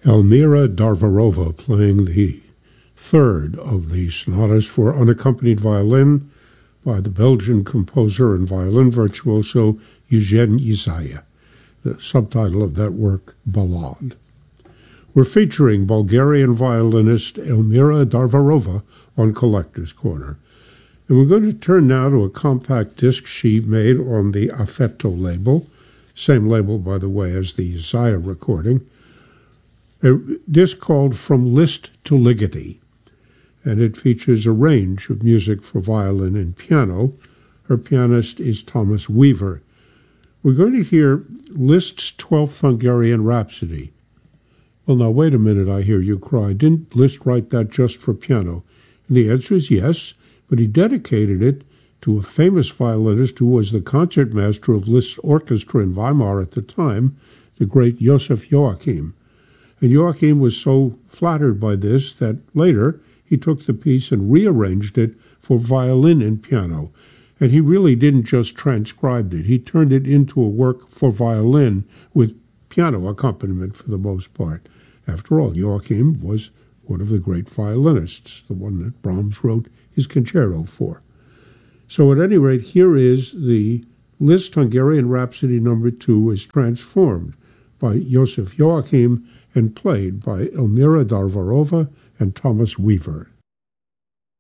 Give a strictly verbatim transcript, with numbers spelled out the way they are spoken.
Elmira Darvarova playing the third of the sonatas for unaccompanied violin by the Belgian composer and violin virtuoso Eugène Ysaye. The subtitle of that work, Ballade. We're featuring Bulgarian violinist Elmira Darvarova on Collector's Corner. And we're going to turn now to a compact disc she made on the Affetto label, same label, by the way, as the Ysaye recording, a disc called From Liszt to Ligeti, and it features a range of music for violin and piano. Her pianist is Thomas Weaver. We're going to hear Liszt's twelfth Hungarian Rhapsody. Well, now, wait a minute, I hear you cry. Didn't Liszt write that just for piano? And the answer is yes, but he dedicated it to a famous violinist who was the concertmaster of Liszt's orchestra in Weimar at the time, the great Joseph Joachim. And Joachim was so flattered by this that later he took the piece and rearranged it for violin and piano. And he really didn't just transcribe it. He turned it into a work for violin with piano accompaniment for the most part. After all, Joachim was one of the great violinists, the one that Brahms wrote his concerto for. So at any rate, here is the Liszt Hungarian Rhapsody number two is transformed by Joseph Joachim and played by Elmira Darvarova and Thomas Weaver.